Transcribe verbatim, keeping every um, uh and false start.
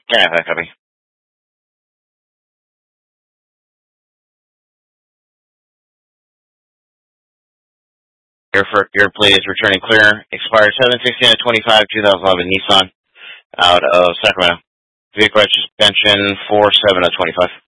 Yeah, that copy. Your, for, your plate is returning clear. Expired seven sixteen twenty-five, twenty eleven Nissan out of Sacramento. Vehicle registration four seven of twenty-five.